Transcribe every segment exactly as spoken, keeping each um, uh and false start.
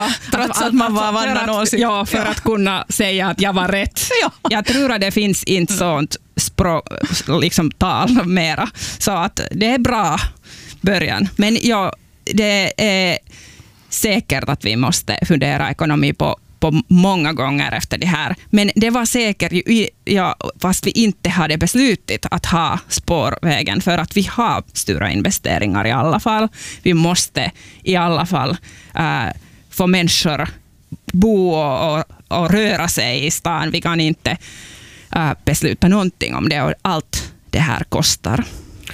Trots att, att man var av annan åsikt. Ja, för ja. att kunna säga att jag var rätt. Ja. Jag tror att det finns inte sånt språk, liksom tal mera. Så att det är bra början. Men ja, det är säkert att vi måste fundera ekonomi på på många gånger efter det här. Men det var säkert, ja, fast vi inte hade beslutat att ha spårvägen, för att vi har stora investeringar i alla fall. Vi måste i alla fall äh, få människor bo och, och, och röra sig i stan. Vi kan inte äh, besluta någonting om det, och allt det här kostar.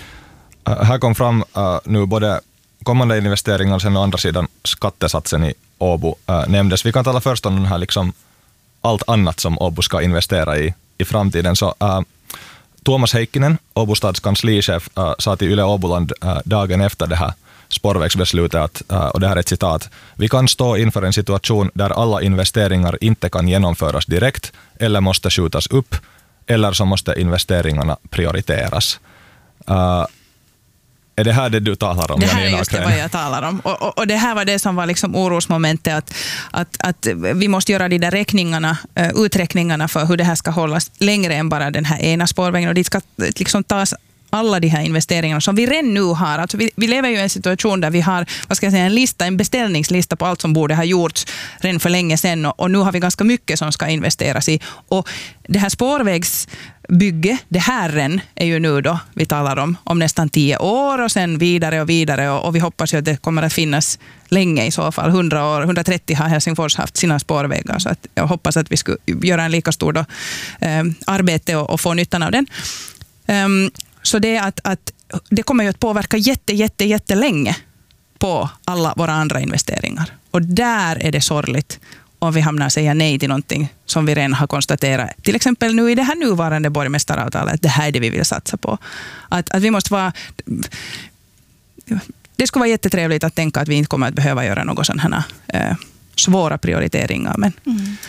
Uh, här kom fram uh, nu både kommande investeringar sen och andra sidan skattesatsen i Åbo äh, nämndes. Vi kan tala först om den här liksom allt annat som Åbo ska investera i i framtiden. Så äh, Tuomas Heikkinen, Åbo stads kanslichef, äh, sa till Yle Åboland äh, dagen efter det här spårvägsbeslutet att, äh, och det här är ett citat: vi kan stå inför en situation där alla investeringar inte kan genomföras direkt eller måste skjutas upp, eller så måste investeringarna prioriteras. Äh, Är det här det du talar om? Det här är just det vad jag talar om. Och, och, och det här var det som var liksom orosmomentet, att, att, att vi måste göra de där räkningarna, uh, uträkningarna för hur det här ska hållas längre än bara den här ena spårvägen. Och det ska liksom tas alla de här investeringarna som vi redan nu har. Alltså vi, vi lever ju i en situation där vi har, vad ska jag säga, en lista, en beställningslista på allt som borde ha gjorts redan för länge sedan. Och, och nu har vi ganska mycket som ska investeras i. Och det här spårvägsbygge, det här är ju nu då vi talar om, om nästan tio år och sen vidare och vidare. Och, och vi hoppas ju att det kommer att finnas länge i så fall. hundra år, hundratrettio har Helsingfors haft sina spårvägar. Så att jag hoppas att vi skulle göra en lika stor då, eh, arbete och, och få nyttan av den. Um, Så det, är att, att, det kommer ju att påverka jätte, jätte, jättelänge på alla våra andra investeringar. Och där är det sorgligt om vi hamnar att säga nej till någonting som vi redan har konstaterat. Till exempel nu i det här nuvarande borgmästaravtalet, att det här är det vi vill satsa på. Att, att vi måste vara... Det skulle vara jättetrevligt att tänka att vi inte kommer att behöva göra några sådana här eh, svåra prioriteringar. Men mm.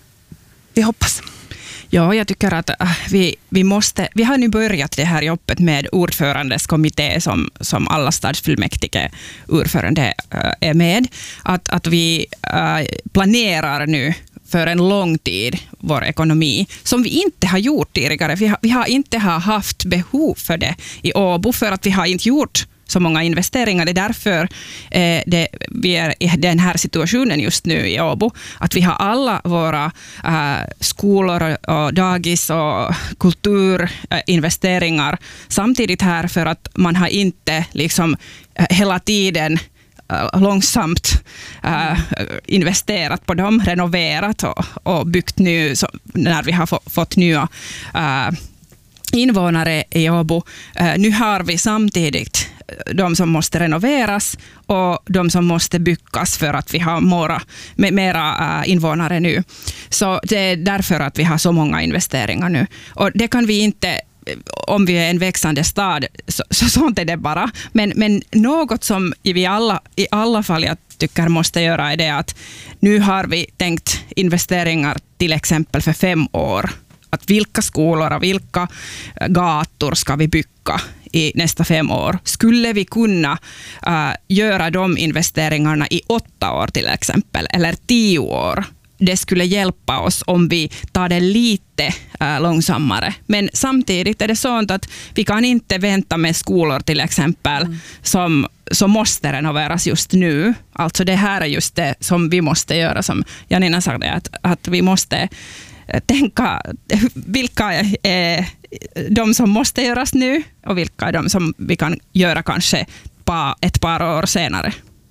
vi hoppas. Ja, jag tycker att vi, vi måste, vi har nu börjat det här jobbet med ordförandes kommitté som, som alla stadsfullmäktige ordförande är med. Att, att vi planerar nu för en lång tid vår ekonomi, som vi inte har gjort tidigare. Vi har, vi har inte haft behov för det i Åbo, för att vi har inte gjort så många investeringar. Det är därför eh, det, vi är i den här situationen just nu i Åbo. Att vi har alla våra eh, skolor och dagis och kulturinvesteringar eh, samtidigt här, för att man har inte liksom eh, hela tiden eh, långsamt eh, investerat på dem, renoverat och, och byggt nu så, när vi har få, fått nya eh, invånare i Åbo. Eh, nu har vi samtidigt de som måste renoveras och de som måste byggas för att vi har mera, mera invånare nu. Så det är därför att vi har så många investeringar nu. Och det kan vi inte, om vi är en växande stad, så, så sånt är det bara. Men, men något som vi alla, i alla fall jag tycker måste göra är det att nu har vi tänkt investeringar till exempel för fem år. Att vilka skolor och vilka gator ska vi bygga i nästa fem år? Skulle vi kunna uh, göra de investeringarna i åtta år till exempel, eller tio år? Det skulle hjälpa oss om vi tar det lite uh, långsammare. Men samtidigt är det så att vi kan inte vänta med skolor till exempel mm. som, som måste renoveras just nu. Alltså det här är just det som vi måste göra, som Janina sa, att, att vi måste tänka vilka är de som måste göras nu och vilka är de som vi kan göra kanske ett par år senare.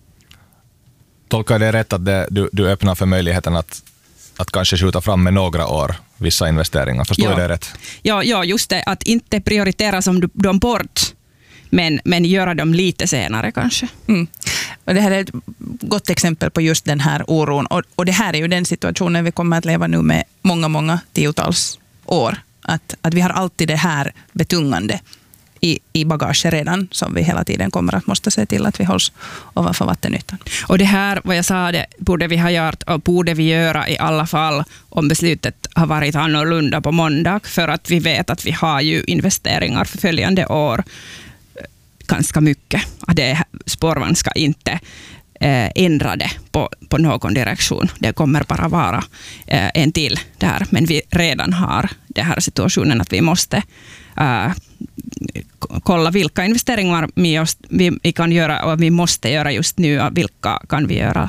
Tolkar det rätt att det, du, du öppnar för möjligheten att, att kanske skjuta fram med några år vissa investeringar? Förstår jag det rätt? Ja, ja, just det. Att inte prioritera som de bort, men, men göra dem lite senare kanske. Mm. Och det här är ett gott exempel på just den här oron. Och, och det här är ju den situationen vi kommer att leva nu med många, många tiotals år. Att, att vi har alltid det här betungande i, i bagage redan, som vi hela tiden kommer att måste se till att vi hålls ovanför vattenytan. Och det här, vad jag sa, det borde vi ha gjort och borde vi göra i alla fall om beslutet har varit annorlunda på måndag, för att vi vet att vi har ju investeringar för följande år ganska mycket. Att det spårvagn ska inte eh, ändra det på, på någon direktion. Det kommer bara vara eh, en till där. Men vi redan har den här situationen att vi måste eh, kolla vilka investeringar vi, just, vi kan göra och vi måste göra just nu och vilka kan vi göra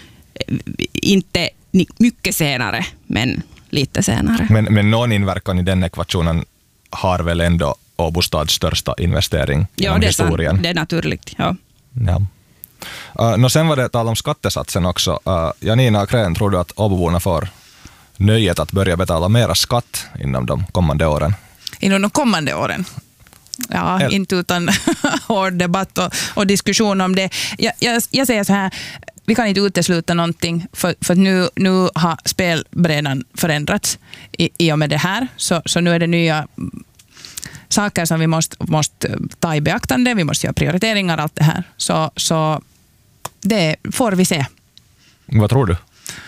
inte mycket senare, men lite senare. Men, men någon inverkan i den ekvationen har väl ändå Åbo stads största investering ja, genom historien? Ja, det är naturligt. Ja. Ja. Uh, no sen var det tal om skattesatsen också. Uh, Janina Akrén, tror du att Åboborna får nöjet att börja betala mera skatt inom de kommande åren? Inom de kommande åren? Ja, El- inte utan hård debatt och, och diskussion om det. Jag, jag, jag säger så här, vi kan inte utesluta någonting för, för nu, nu har spelbrädan förändrats i, i och med det här. Så, så nu är det nya saker som vi måste, måste ta i beaktande. Vi måste göra prioriteringar, allt det här. Så, så det får vi se. Vad tror du?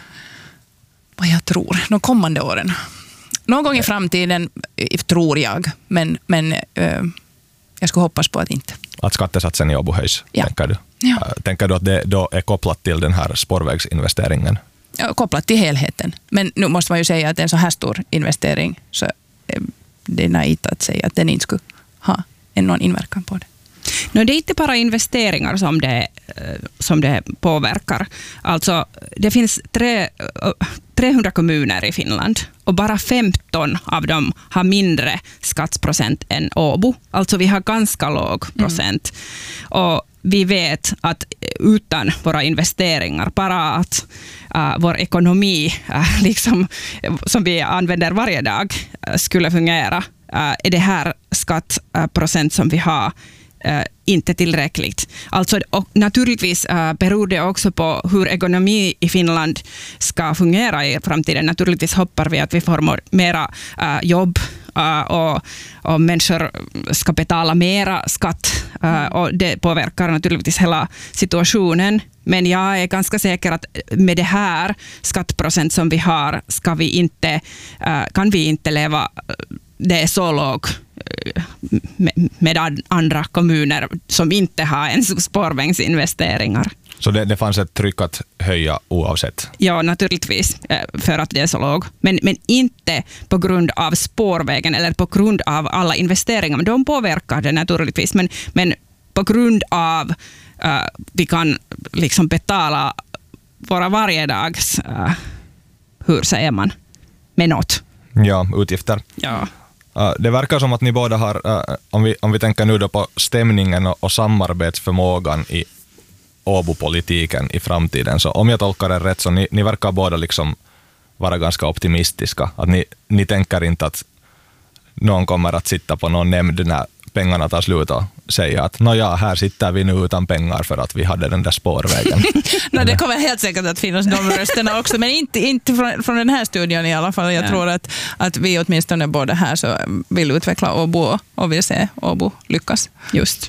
Vad jag tror, de kommande åren. Någon gång i framtiden tror jag, men, men äh, jag skulle hoppas på att inte. Att skattesatsen i Åbo höjs, ja. tänker du? Ja. Tänker du att det då är kopplat till den här spårvägsinvesteringen? Ja, kopplat till helheten. Men nu måste man ju säga att en så här stor investering, så det är naivt att säga att den inte skulle ha en någon inverkan på det. No, det är inte bara investeringar som det, som det påverkar. Alltså, det finns tre, trehundra kommuner i Finland och bara femton av dem har mindre skattsprocent än Åbo. Alltså vi har ganska låg procent. Mm. Och vi vet att utan våra investeringar, bara att uh, vår ekonomi uh, liksom, som vi använder varje dag uh, skulle fungera, uh, är det här skattprocent som vi har Uh, inte tillräckligt. Alltså, och naturligtvis uh, beror det också på hur ekonomi i Finland ska fungera i framtiden. Naturligtvis hoppas vi att vi får mera uh, jobb uh, och, och människor ska betala mera skatt uh, och det påverkar naturligtvis hela situationen. Men jag är ganska säker att med det här skattprocent som vi har ska vi inte, uh, kan vi inte leva det är så lågt med andra kommuner som inte har ens spårvägsinvesteringar. Så det, det fanns ett tryck att höja oavsett? Ja, naturligtvis, för att det är så lågt. Men, men inte på grund av spårvägen eller på grund av alla investeringar. Men de påverkar det naturligtvis. Men, men på grund av uh, vi kan liksom betala våra varjedags, uh, hur säger man, med något. Ja, utgifter. Ja. Uh, det verkar som att ni båda har, uh, om, vi, om vi tänker nu då på stämningen och, och samarbetsförmågan i Åbo-politiken i framtiden, så om jag tolkar det rätt så ni, ni verkar båda liksom vara ganska optimistiska. Att ni, ni tänker inte att någon kommer att sitta på någon nämnd när pengarna tar slut och säga att ja, här sitter vi nu utan pengar för att vi hade den där spårvägen. no, det kommer helt säkert att finnas de rösterna också, men inte, inte från, från den här studion i alla fall. Jag ja. tror att, att vi åtminstone båda här så vill utveckla Åbo och vill se Åbo lyckas. Just.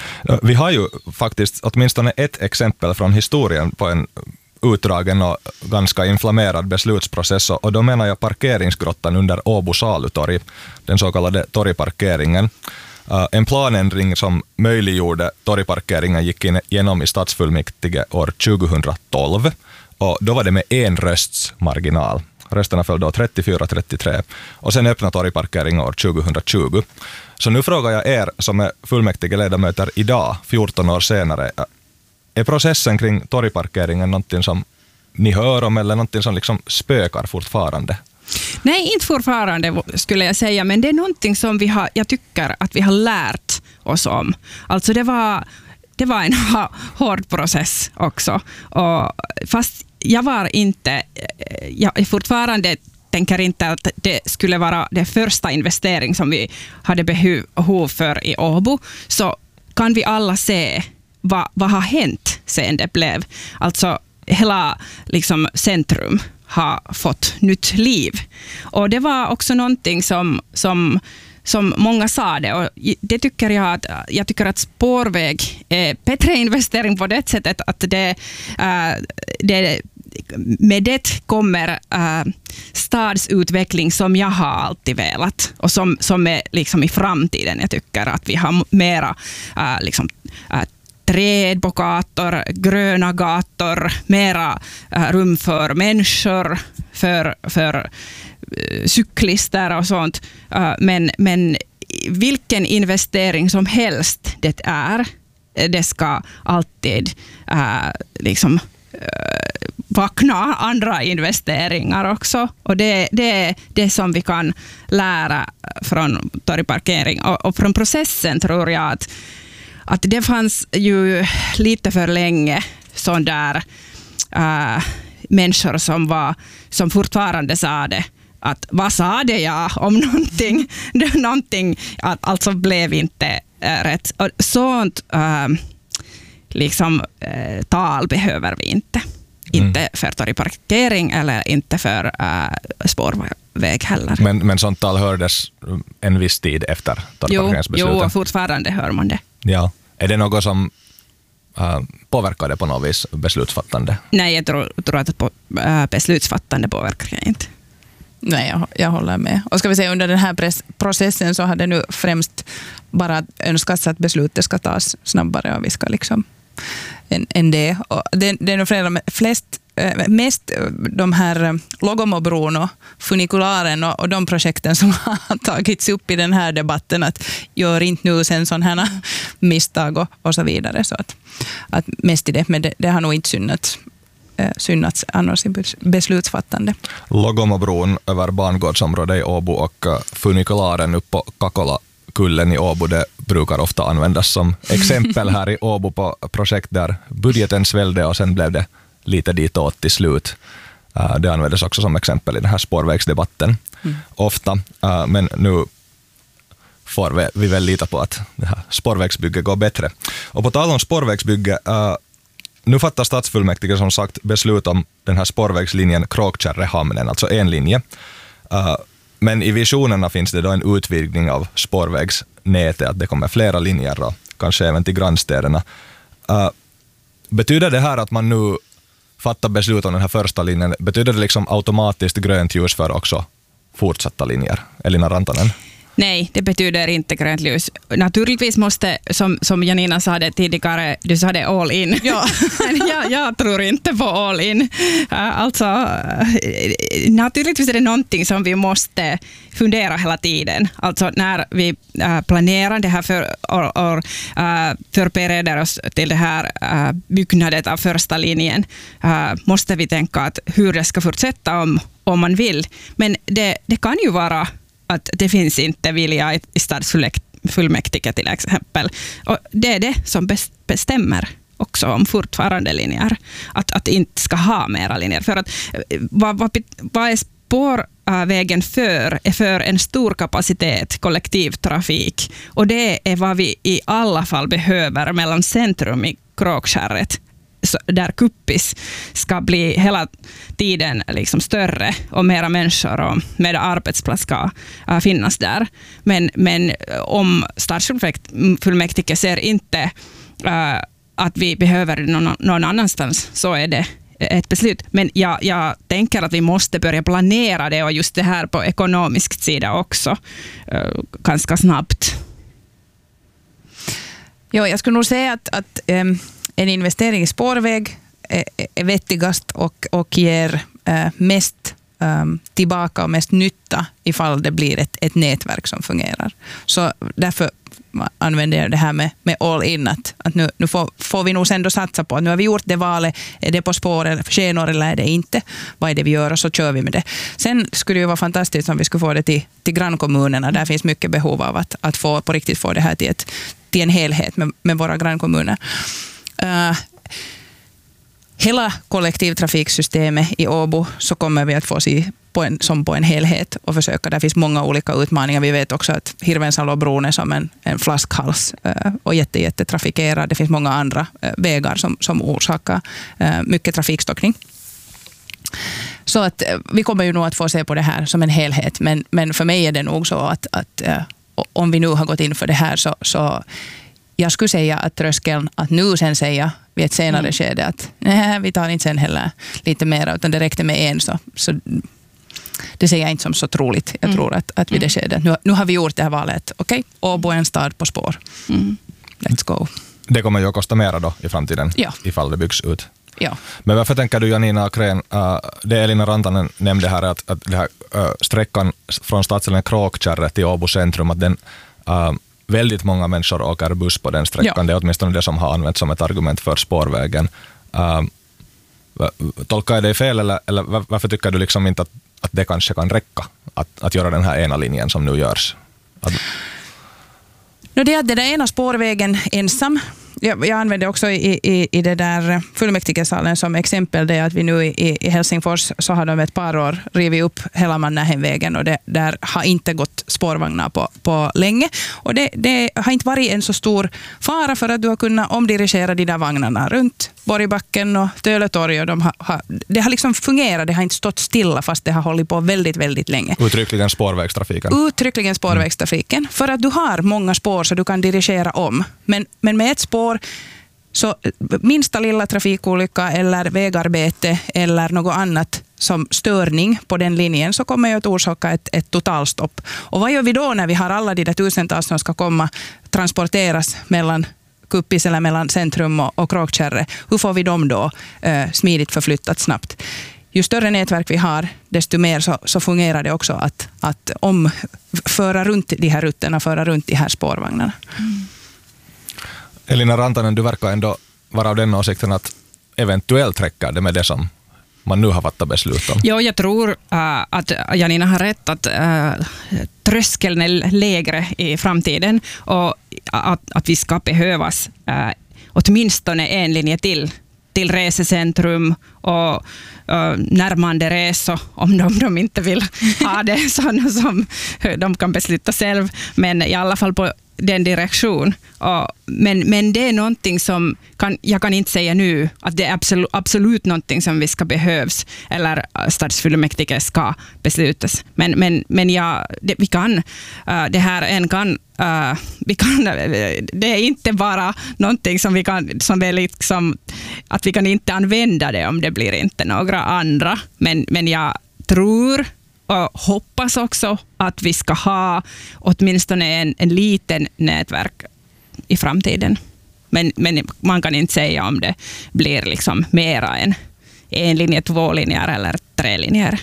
Vi har ju faktiskt åtminstone ett exempel från historien på en utdragen och ganska inflammerad beslutsprocess, och då menar jag parkeringsgrottan under Åbo salutorg, den så kallade torgparkeringen. Uh, en planändring som möjliggjorde torgparkeringen gick in igenom i stadsfullmäktige år tjugohundratolv, och då var det med en rösts marginal. Rösterna föll då trettiofyra trettiotre, och sen öppnade torgparkeringen år tjugotjugo. Så nu frågar jag er som är fullmäktigeledamöter idag, fjorton år senare, är processen kring torgparkeringen någonting som ni hör om eller någonting som liksom spökar fortfarande? Nej, inte fortfarande skulle jag säga, men det är någonting som vi har, jag tycker att vi har lärt oss om. Alltså det var, det var en hård process också. Och fast jag var inte, jag fortfarande tänker inte att det skulle vara det första investering som vi hade behov för i Åbo, så kan vi alla se vad, vad har hänt sen det blev. Alltså hela liksom, centrum har fått nytt liv. Och det var också någonting som, som, som många sa det. Och det tycker jag att, jag tycker att spårväg är bättre investering på det sättet att det, äh, det med det kommer äh, stadsutveckling som jag har alltid velat och som, som är liksom i framtiden. Jag tycker att vi har mera äh, liksom, äh, träd på gator, gröna gator, mera uh, rum för människor, för, för uh, cyklister och sånt. Uh, men, men vilken investering som helst det är, det ska alltid uh, liksom vakna andra investeringar också. Och det, det är det som vi kan lära från torgparkering. Och, och från processen tror jag att, att det fanns ju lite för länge sån där äh, människor som, var, som fortfarande sa det. Att vad sa det jag om någonting? någonting att, alltså blev inte äh, rätt. Och sånt äh, liksom, äh, tal behöver vi inte. Mm. Inte för torgparkering eller inte för äh, spårväg heller. Men, men sånt tal hördes en viss tid efter torgparkeringsbesluten? Jo, jo, fortfarande hör man det. Ja. Är det något som äh, påverkar det på något vis beslutsfattande? Nej, jag tror, tror att på, äh, beslutsfattande påverkar jag inte. Nej, jag, jag håller med. Och ska vi säga under den här press, processen så har det nu främst bara önskats att beslutet ska tas snabbare och vi ska liksom än, än det. Och det, det är nog flera, flest, mest de här Logomobron och funikularen och, och de projekten som har tagits upp i den här debatten, att gör inte nu sen sådana här misstag och, och så vidare. Så att, att mest i det, men det, det har nog inte synnats. synnats annars i beslutsfattande. Logomobron över bangårdsområdet i Åbo och funikularen upp på Kakolakullen i Åbo, det brukar ofta användas som exempel här i Åbo på projekt där budgeten svällde och sen blev det lite ditåt till slut. Det användes också som exempel i den här spårvägsdebatten mm. ofta, men nu får vi, vi väl lita på att det här spårvägsbygget går bättre. Och på tal om spårvägsbygge, nu fattar stadsfullmäktige som sagt beslut om den här spårvägslinjen Kråkkärrehamnen, alltså en linje. Uh, men i visionerna finns det då en utvidgning av spårvägsnätet, att det kommer flera linjer och kanske även till grannstäderna. Uh, betyder det här att man nu fattar beslut om den här första linjen, betyder det liksom automatiskt grönt ljus för också fortsatta linjer? Elina Rantanen? Nej, det betyder inte grönt ljus. Naturligtvis måste, som, som Janina sa det tidigare, du sa det all in. Ja. jag, jag tror inte på all in. Alltså, naturligtvis är det någonting som vi måste fundera hela tiden. Alltså när vi planerar det här för, och, och förbereder oss till det här byggnadet av första linjen, måste vi tänka att hur det ska fortsätta om, om man vill. Men det, det kan ju vara att det finns inte vilja i stadsfullmäktige till exempel. Och det är det som bestämmer också om fortfarande linjer. Att, att inte ska ha mera linjer. För att, vad, vad, vad är spårvägen för? Är för en stor kapacitet kollektivtrafik. Och det är vad vi i alla fall behöver mellan centrum i Kråkkärret, där Kuppis ska bli hela tiden liksom större och mera människor och mer arbetsplats ska uh, finnas där. Men, men om stadsfullmäktige ser inte uh, att vi behöver någon, någon annanstans, så är det ett beslut. Men jag, jag tänker att vi måste börja planera det, och just det här på ekonomisk sida också uh, ganska snabbt. Ja, jag skulle nog säga att, att um en investering i spårväg är, är vettigast och, och ger äh, mest ähm, tillbaka och mest nytta ifall det blir ett, ett nätverk som fungerar. Så därför använder jag det här med, med all in, att, att nu, nu får, får vi nog ändå satsa på att nu har vi gjort det valet, är det på spår, skenor eller är det inte? Vad är det vi gör, och så kör vi med det. Sen skulle det ju vara fantastiskt om vi skulle få det till, till grannkommunerna. Där finns mycket behov av att, att få, på riktigt få det här till, ett, till en helhet med, med våra grannkommuner. Uh, hela kollektivtrafiksystemet i Åbo så kommer vi att få se på en, som på en helhet och försöka. Det finns många olika utmaningar. Vi vet också att Hirvensalobron är som en, en flaskhals uh, och jätte, jätte trafikerad. Det finns många andra uh, vägar som, som orsakar uh, mycket trafikstockning. Så att uh, vi kommer ju nog att få se på det här som en helhet. Men, men för mig är det nog så att, att uh, om vi nu har gått in för det här så, så jag skulle säga att tröskeln att nu sen säga vid ett senare mm. skede att nej, vi tar inte sen heller lite mer, utan det räckte med en, så, så det ser jag inte som så troligt. Jag mm. tror att, att vid det skedet, nu, nu har vi gjort det här valet, okej, okay, Åbo är en stad på spår. Mm. Let's go. det kommer ju att kosta mera då i framtiden, ja. ifall det byggs ut. Ja. Men varför tänker du, Janina Akrén, uh, det Elina Rantanen nämnde här, att, att det här, uh, sträckan från stadsdelen Kråkkärre till Åbo centrum, att den, uh, väldigt många människor åker buss på den sträckan. Ja. Det är åtminstone det som har använts som ett argument för spårvägen. Uh, tolkar jag dig fel, eller, eller varför tycker du liksom inte att, att det kanske kan räcka att, att göra den här ena linjen som nu görs? Att... No, det är det där ena spårvägen ensam. Jag, jag använde också i, i, i det där fullmäktigesalen som exempel det att vi nu i, i Helsingfors så har de ett par år rivit upp hela Mannerheimvägen och det där har inte gått spårvagnar på, på länge. Och det, det har inte varit en så stor fara för att du har kunnat omdirigera de där vagnarna runt Borgbacken och Töletorg. Och de har, har, det har liksom fungerat, det har inte stått stilla fast det har hållit på väldigt, väldigt länge. Uttryckligen spårvägstrafiken. Uttryckligen spårvägstrafiken. För att du har många spår så du kan dirigera om. Men, men med ett spår så minsta lilla trafikolycka eller vägarbete eller något annat som störning på den linjen så kommer ju att orsaka ett, ett totalstopp. Och vad gör vi då när vi har alla de där tusentals som ska komma transporteras mellan Kuppis eller mellan centrum och, och Kråkkärre? Hur får vi dem då eh, smidigt förflyttat snabbt? Ju större nätverk vi har, desto mer så, så fungerar det också att, att om, föra runt de här rutterna, föra runt de här spårvagnarna. Mm. Elina Rantanen, du verkar ändå vara av den åsikten att eventuellt räcker det med det som man nu har fattat beslut om. Ja, jag tror uh, att Janina har rätt att uh, tröskeln är lägre i framtiden och att, att vi ska behövas uh, åtminstone en linje till till resecentrum och uh, närmande resor om de, de inte vill ha det sådana som de kan besluta själv, men i alla fall på den direktion. Och, men, men det är någonting som kan, jag kan inte säga nu att det är absolut, absolut någonting som vi ska behövs eller stadsfullmäktige ska beslutas. Men, men, men ja, det, vi kan, uh, det här en kan, uh, vi kan, det är inte bara någonting som vi kan, som är liksom, att vi kan inte använda det om det blir inte några andra. Men, men jag tror och hoppas också att vi ska ha åtminstone en, en liten nätverk i framtiden. Men, men man kan inte säga om det blir liksom mera än en linje, två linjer eller tre linjer.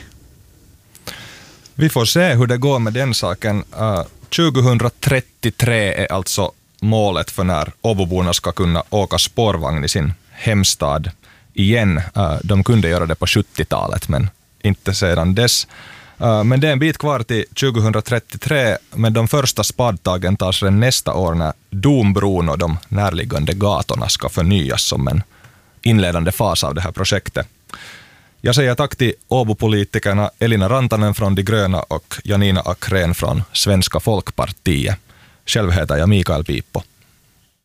Vi får se hur det går med den saken. Uh, tjugohundratrettiotre är alltså målet för när Åboborna ska kunna åka spårvagn i sin hemstad igen. Uh, de kunde göra det på sjuttiotalet, men inte sedan dess. Uh, men det är en bit kvar till tjugohundratrettiotre, men de första spadtagen tas redan nästa år när Dombron och de närliggande gatorna ska förnyas som en inledande fas av det här projektet. Jag säger tack till Åbo-politikerna Elina Rantanen från De gröna och Janina Akrén från Svenska folkpartiet. Själv heter jag Mikael Piippo.